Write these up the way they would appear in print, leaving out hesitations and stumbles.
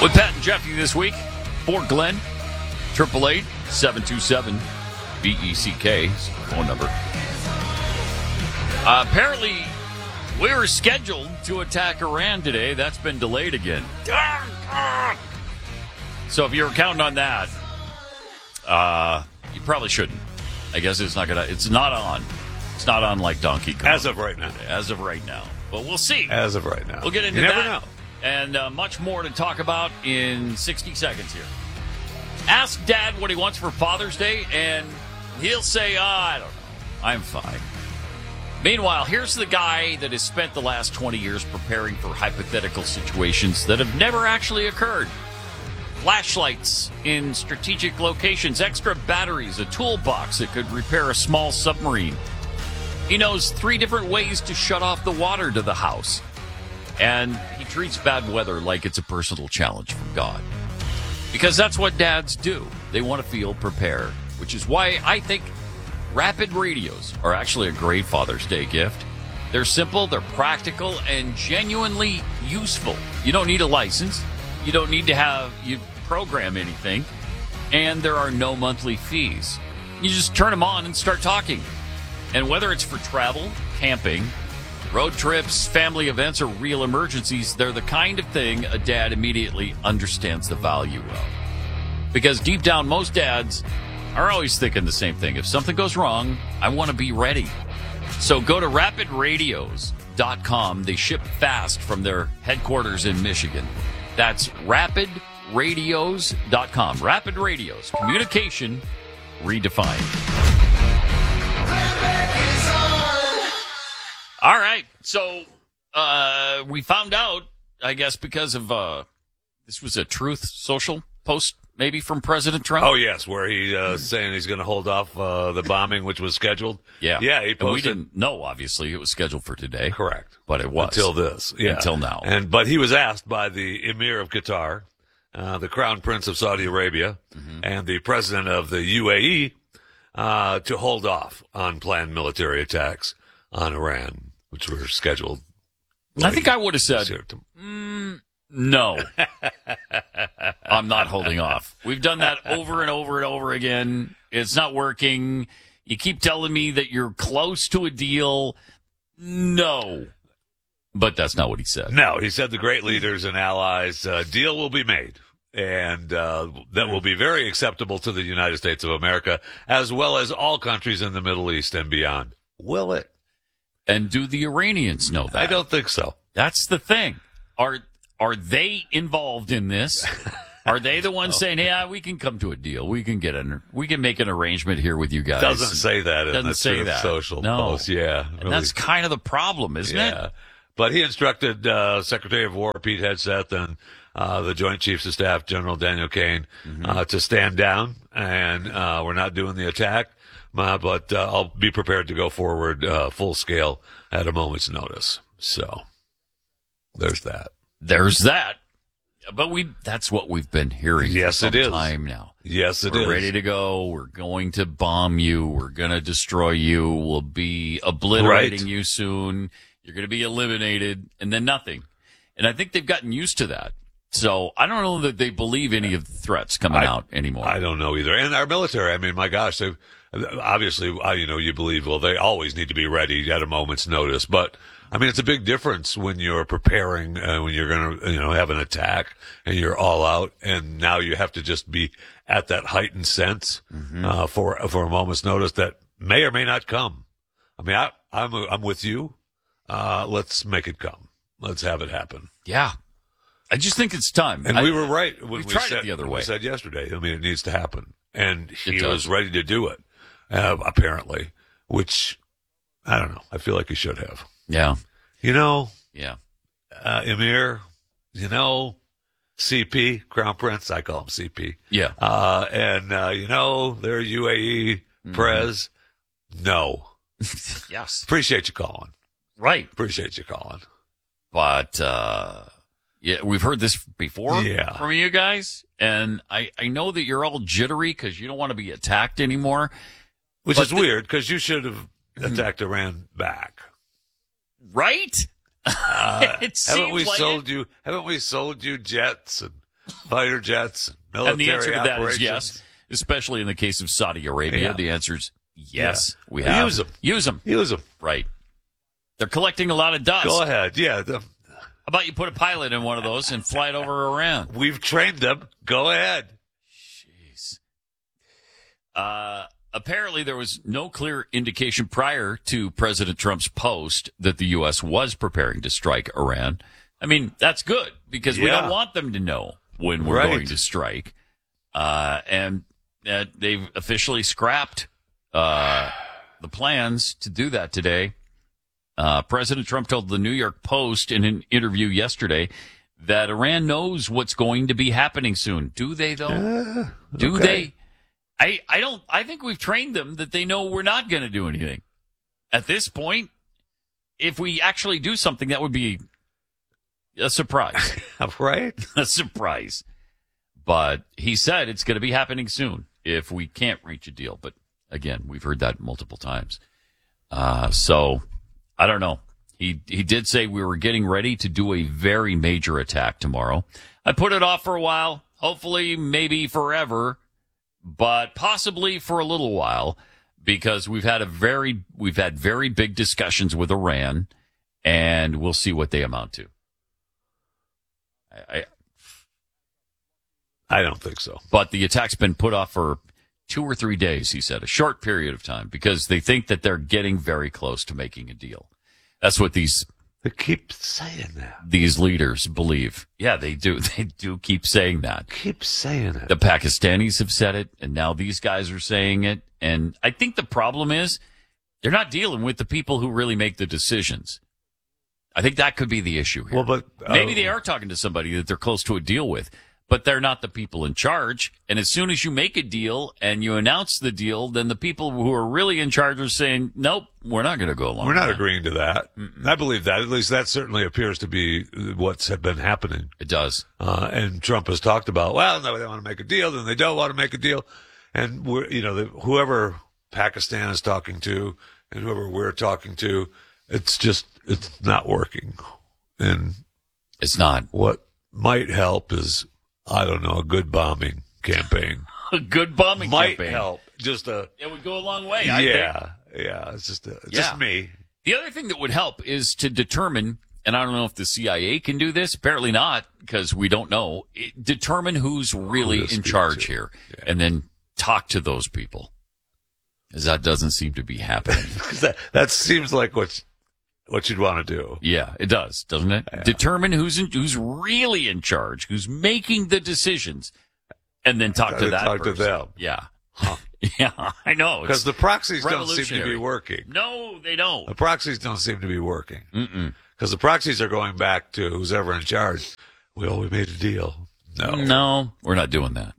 With Pat and Jeffy this week, for Glenn, 888-727-BECK is the phone number. Apparently, we were scheduled to attack Iran today. That's been delayed again. So if you were counting on that, you probably shouldn't. I guess it's not on. It's not on like Donkey Kong. As of right now. But we'll see. As of right now. We'll get into you that. never know. And much more to talk about in 60 seconds here. Ask Dad what he wants for Father's Day, and he'll say, I don't know. I'm fine. Meanwhile, here's the guy that has spent the last 20 years preparing for hypothetical situations that have never actually occurred. Flashlights in strategic locations, extra batteries, a toolbox that could repair a small submarine. He knows 3 different ways to shut off the water to the house. And he treats bad weather like it's a personal challenge from God. Because that's what dads do. They want to feel prepared, which is why I think Rapid Radios are actually a great Father's Day gift. They're simple, they're practical, and genuinely useful. You don't need a license. You don't need to you program anything. And there are no monthly fees. You just turn them on and start talking. And whether it's for travel, camping, road trips, family events, or real emergencies, they're the kind of thing a dad immediately understands the value of. Because deep down, most dads are always thinking the same thing. If something goes wrong, I want to be ready. So go to rapidradios.com. They ship fast from their headquarters in Michigan. That's rapidradios.com. Rapid Radios. Communication redefined. All right. So we found out, I guess, because of this was a Truth Social post, maybe from President Trump. Oh, yes, where he's saying he's going to hold off the bombing, which was scheduled. Yeah. Yeah, he posted. And we didn't know, obviously, it was scheduled for today. Correct. But it was. Until this. Yeah. Until now. But he was asked by the Emir of Qatar, the Crown Prince of Saudi Arabia, and the President of the UAE to hold off on planned military attacks on Iran, which were scheduled. I think I would have said, no, I'm not holding off. We've done that over and over and over again. It's not working. You keep telling me that you're close to a deal. No. But that's not what he said. No, he said the great leaders and allies, deal will be made. And that will be very acceptable to the United States of America, as well as all countries in the Middle East and beyond. Will it? And do the Iranians know that? I don't think so. That's the thing. Are they involved in this? Are they the ones saying, "Yeah, we can come to a deal. We can make an arrangement here with you guys"? Doesn't say that in the Truth Social post. Yeah, and really. That's kind of the problem, isn't it? But he instructed Secretary of War Pete Hegseth and the Joint Chiefs of Staff General Daniel Kaine to stand down, and we're not doing the attack. But I'll be prepared to go forward full scale at a moment's notice. So there's that. There's that. But that's what we've been hearing for some time now. Yes, it is. We're ready to go. We're going to bomb you. We're going to destroy you. We'll be obliterating you soon. You're going to be eliminated, and then nothing. And I think they've gotten used to that. So I don't know that they believe any of the threats coming out anymore. I don't know either. And our military, I mean, my gosh, they've obviously, you believe, well, they always need to be ready at a moment's notice. But, I mean, it's a big difference when you're preparing, when you're going to, have an attack and you're all out. And now you have to just be at that heightened sense for a moment's notice that may or may not come. I mean, I'm with you. Let's make it come. Let's have it happen. Yeah. I just think it's time. And we were right when we tried it the other way. We said yesterday, I mean, it needs to happen. And he was ready to do it, apparently, which, I don't know. I feel like he should have. Yeah. Yeah. Emir, CP, Crown Prince, I call him CP. Yeah. And their UAE Prez, no. Yes. Appreciate you calling. Right. Appreciate you calling. But, yeah, we've heard this before from you guys, and I know that you're all jittery because you don't want to be attacked anymore. Which is weird, because you should have attacked Iran back. Right? It seems haven't we sold you jets? And fighter jets, military And the answer to that operations. is yes, especially in the case of Saudi Arabia. Yeah. The answer is yes. Yeah. We have. Use them. Use them. Use them. Right. They're collecting a lot of dust. Go ahead. Yeah. How about you put a pilot in one of those and fly it over Iran? We've trained them. Go ahead. Jeez. Apparently, there was no clear indication prior to President Trump's post that the U.S. was preparing to strike Iran. I mean, that's good because we Yeah. don't want them to know when we're Right. going to strike. And they've officially scrapped the plans to do that today. President Trump told the New York Post in an interview yesterday that Iran knows what's going to be happening soon. Do they, though? Do okay. they? I think we've trained them that they know we're not going to do anything. At this point, if we actually do something, that would be a surprise. Right? A surprise. But he said it's going to be happening soon if we can't reach a deal. But again, we've heard that multiple times. So I don't know. He did say we were getting ready to do a very major attack tomorrow. I put it off for a while, hopefully maybe forever, but possibly for a little while, because we've had very big discussions with Iran, and we'll see what they amount to. I don't think so. But the attack's been put off for 2 or 3 days, he said, a short period of time, because they think that they're getting very close to making a deal. That's what They keep saying that. these leaders believe. Yeah, they do. They do keep saying that. Keep saying it. The Pakistanis have said it, and now these guys are saying it. And I think the problem is they're not dealing with the people who really make the decisions. I think that could be the issue here. Well, but Maybe they are talking to somebody that they're close to a deal with, but they're not the people in charge. And as soon as you make a deal and you announce the deal, then the people who are really in charge are saying, nope, we're not going to go along we're with not that. agreeing to that. I believe that. At least that certainly appears to be what's been happening. It does. And Trump has talked about, well, no, they want to make a deal, then they don't want to make a deal. And whoever Pakistan is talking to and whoever we're talking to, it's not working. And It's not. what might help is, I don't know, a good bombing campaign. A good bombing Might campaign. help. Just a, It would go a long way, I think. yeah. It's just Yeah. just me. The other thing that would help is to determine, and I don't know if the CIA can do this, apparently not, because we don't know, determine who's really to in speak charge to. here, Yeah. and then talk to those people. Because that doesn't seem to be happening. that seems like what you'd want to do. Yeah, it does, doesn't it? Yeah. Determine who's really in charge, who's making the decisions, and then talk to that Talk to person. them. Yeah. Yeah, I know. Because the proxies don't seem to be revolutionary. working. No, they don't. The proxies don't seem to be working. Mm-mm. Because the proxies are going back to who's ever in charge. We made a deal. No, we're not doing that.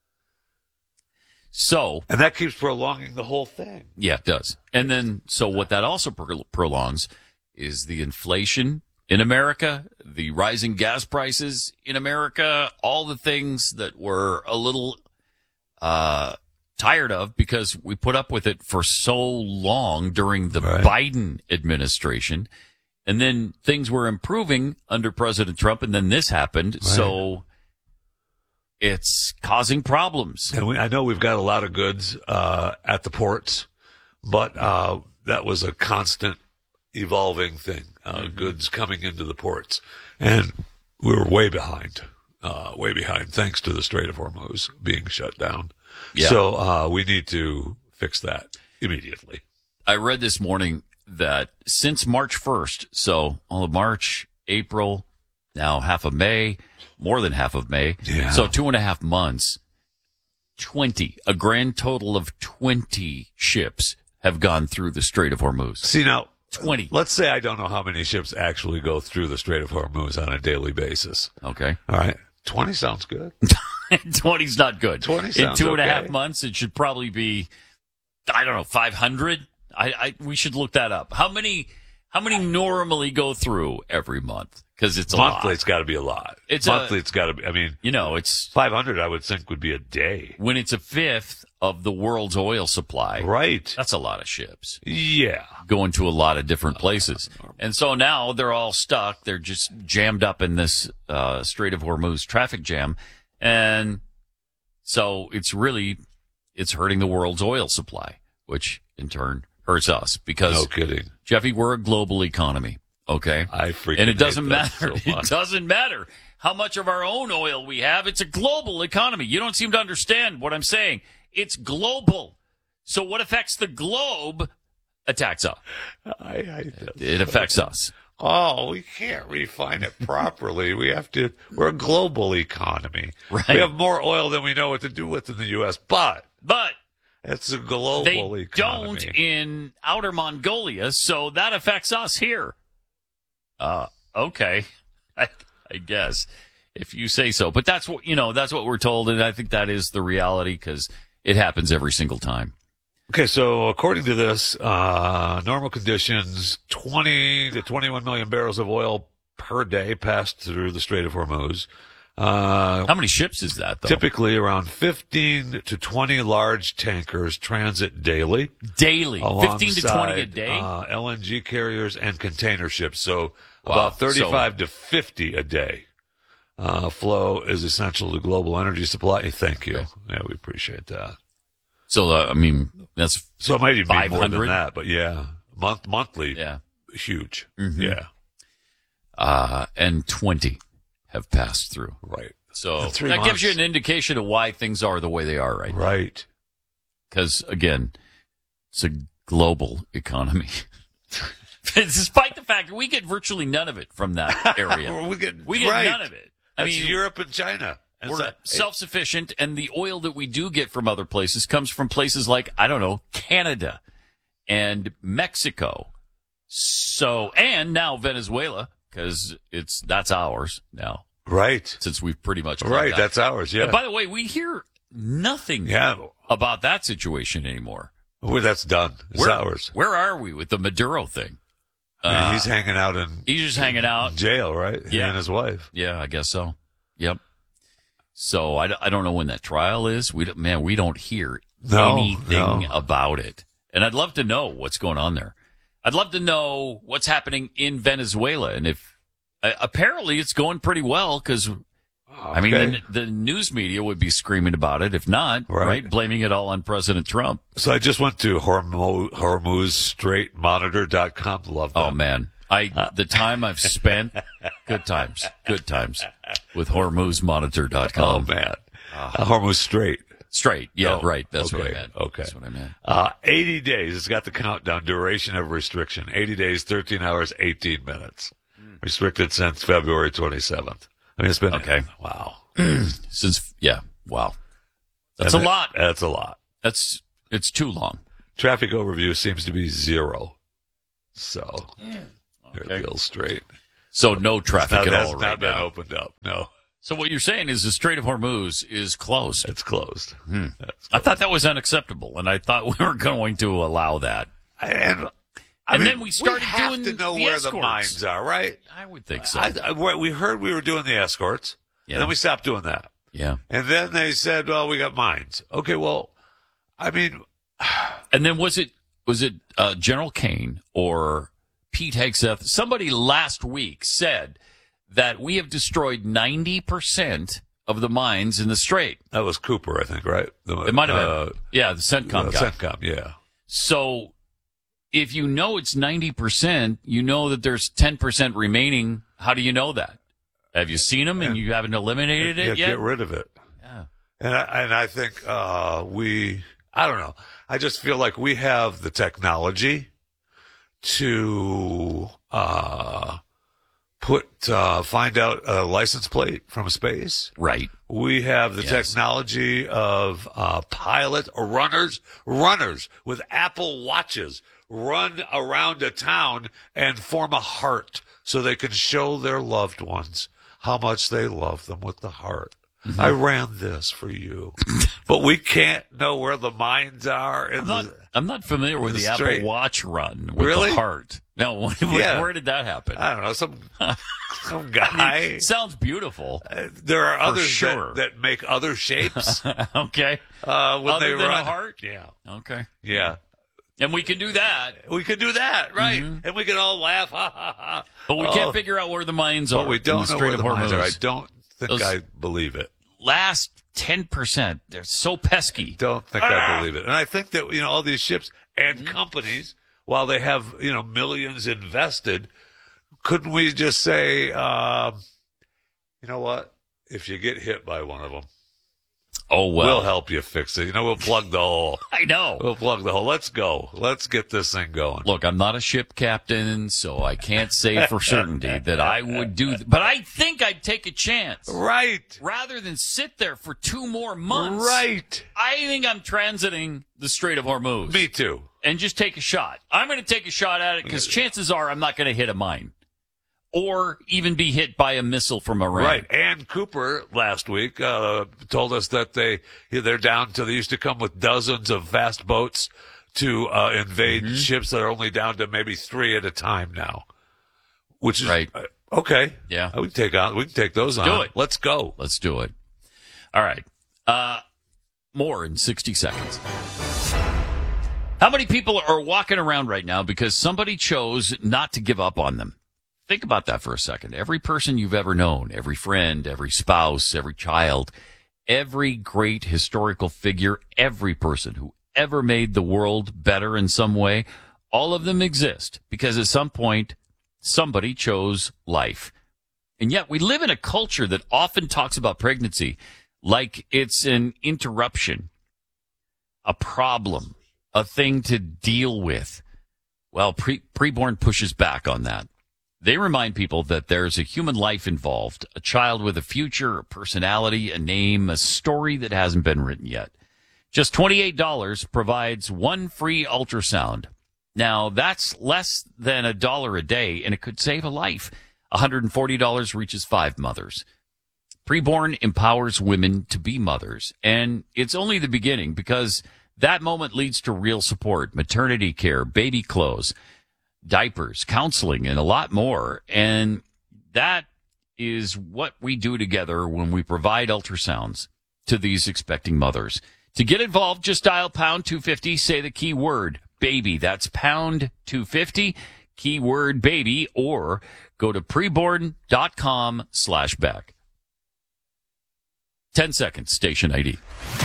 So, And that keeps prolonging the whole thing. yeah, it does. And then, so what that also prolongs is the inflation in America, the rising gas prices in America, all the things that we're a little tired of because we put up with it for so long during the Right. Biden administration. And then things were improving under President Trump, and then this happened. So it's causing problems. And I know we've got a lot of goods at the ports, but that was a constant evolving thing. Goods coming into the ports. And we were way behind, thanks to the Strait of Hormuz being shut down. Yeah. So we need to fix that immediately. I read this morning that since March 1st, so all of March, April, now half of May, more than half of May, Yeah. so 2.5 months, a grand total of 20 ships have gone through the Strait of Hormuz. See, now, 20. let's say I don't know how many ships actually go through the Strait of Hormuz on a daily basis. Okay. All right. 20 sounds good. 20's not good. 20 In sounds 2.5 okay. months, it should probably be, I don't know, 500. We should look that up. How many normally go through every month? Because it's a Monthly, lot. it's got to be a lot. It's Monthly, it's got to be, I mean, You know, it's 500, I would think, would be a day. when it's a fifth of the world's oil supply. Right. That's a lot of ships Yeah. going to a lot of different places. And so now they're all stuck. They're just jammed up in this Strait of Hormuz traffic jam. And so it's hurting the world's oil supply, which in turn hurts us because, no kidding, Jeffy, we're a global economy. Okay. I freaking And it doesn't hate that matter. so much. It doesn't matter how much of our own oil we have. It's a global economy. You don't seem to understand what I'm saying. It's global. So what affects the globe attacks us. It affects us. Oh, we can't refine it properly. We're a global economy. Right. We have more oil than we know what to do with in the U.S., but it's a global they economy. don't in outer Mongolia, so that affects us here. Okay. I guess if you say so. But that's what we're told, and I think that is the reality because it happens every single time. Okay, so according to this, normal conditions, 20 to 21 million barrels of oil per day passed through the Strait of Hormuz. How many ships is that, though? Typically around 15 to 20 large tankers transit daily. Daily? 15 to 20 a day? LNG carriers and container ships. So about 35 to 50 a day. Flow is essential to global energy supply. Thank you. Okay. Yeah, we appreciate that. So, that's So it might even be more 500? than that, but yeah, monthly, yeah. huge. Mm-hmm. Yeah. And 20 have passed through. Right. So In that 3 gives months. you an indication of why things are the way they are right now. Right. Because, again, it's a global economy. Despite the fact that we get virtually none of it from that area. we get none of it. That's Europe and China. And we're self-sufficient, and the oil that we do get from other places comes from places like, I don't know, Canada and Mexico. So, and now Venezuela, because that's ours now. Right. Since we've pretty much Right, out. that's ours, yeah. And by the way, we hear nothing about that situation anymore. Well, that's done. It's ours. Where are we with the Maduro thing? He's hanging out He's just hanging out. jail, right? He Yeah. and his wife. Yeah, I guess so. Yep. So I don't know when that trial is. We don't hear anything about it. And I'd love to know what's going on there. I'd love to know what's happening in Venezuela. And if apparently it's going pretty well because, the news media would be screaming about it. If not, right? Blaming it all on President Trump. So I just went to HormuzStraitMonitor.com. Love that. Oh, man. The time I've spent, good times with HormuzMonitor.com. Oh, man. Hormuz Strait. Straight. Yeah, Oh, right. That's what I okay, meant. okay. That's what I meant. 80 days. It's got the countdown. Duration of restriction. 80 days, 13 hours, 18 minutes. Restricted since February 27th. I mean, it's been... Okay. Wow. Wow. That's a lot. That's a lot. It's too long. Traffic overview seems to be 0. So, there's Bill Strait. So no traffic at all That's right not been now. opened up. No. So what you're saying is the Strait of Hormuz is closed. It's closed. I thought that was unacceptable, and I thought we were going to allow that. And then we started doing to know the where escorts. the mines are, right? I would think so. We heard we were doing the escorts, Yeah. and then we stopped doing that. Yeah. And then they said, well, we got mines. Okay, well, I mean... And then was it General Kane or Pete Hegseth? Somebody last week said that we have destroyed 90% of the mines in the Strait. That was Cooper, I think, right? It might have been. Yeah, the CENTCOM guy. CENTCOM, yeah. So if you know it's 90%, you know that there's 10% remaining. How do you know that? Have you seen them and you haven't eliminated it yet? Get rid of it. Yeah. And I think I don't know. I just feel like we have the technology to find out a license plate from space. Right. We have the technology of pilot or runners with Apple Watches run around a town and form a heart so they can show their loved ones how much they love them with the heart. Mm-hmm. I ran this for you, but we can't know where the mines are. I'm not familiar with the Apple Watch run with really? the heart. No, where did that happen? I don't know. Some guy. Sounds beautiful. There are others sure. that make other shapes. Okay. When Other they than run a heart? Yeah. Okay. Yeah. And we can do that. We could do that, right? Mm-hmm. And we can all laugh, ha, ha, ha. But we can't figure out where the mines are. But we don't know where the mines are. I don't think I believe it. last 10%, they're so pesky. Don't think I believe it. And I think that, all these ships and companies, while they have, millions invested, couldn't we just say, you know what? If you get hit by one of them, we'll help you fix it. We'll plug the hole. I know. We'll plug the hole. Let's go. Let's get this thing going. Look, I'm not a ship captain, so I can't say for certainty that I would do but I think I'd take a chance. Right. Rather than sit there for 2 more months. Right. I think I'm transiting the Strait of Hormuz. Me too. And just take a shot. I'm going to take a shot at it because chances are I'm not going to hit a mine. Or even be hit by a missile from Iran. Right. Ann Cooper last week told us that they're down to, they used to come with dozens of fast boats to invade ships that are only down to maybe 3 at a time now. Which is right. Okay. Yeah. We can take those on. Do it. Let's go. Let's do it. All right. More in 60 seconds. How many people are walking around right now because somebody chose not to give up on them? Think about that for a second. Every person you've ever known, every friend, every spouse, every child, every great historical figure, every person who ever made the world better in some way, all of them exist because at some point somebody chose life. And yet we live in a culture that often talks about pregnancy like it's an interruption, a problem, a thing to deal with. Well, Preborn pushes back on that. They remind people that there's a human life involved, a child with a future, a personality, a name, a story that hasn't been written yet. Just $28 provides 1 free ultrasound. Now, that's less than $1 a day, and it could save a life. $140 reaches 5 mothers. Preborn empowers women to be mothers, and it's only the beginning because that moment leads to real support, maternity care, baby clothes, diapers, counseling, and a lot more. And that is what we do together when we provide ultrasounds to these expecting mothers. To get involved, just dial pound 250, say the keyword baby. That's pound 250, keyword baby, or go to preborn.com/Beck. 10 seconds, station ID.